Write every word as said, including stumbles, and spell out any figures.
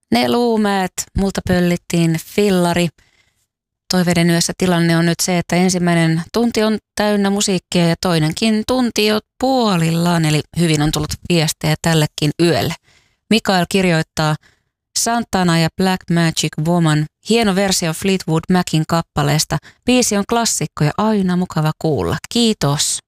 Ne Luumäet, multa pöllittiin fillari. Toiveiden yössä tilanne on nyt se, että ensimmäinen tunti on täynnä musiikkia ja toinenkin tunti jo puolillaan, eli hyvin on tullut viestejä tällekin yölle. Mikael kirjoittaa Santana ja Black Magic Woman, hieno versio Fleetwood Macin kappaleesta. Biisi on klassikko ja aina mukava kuulla. Kiitos.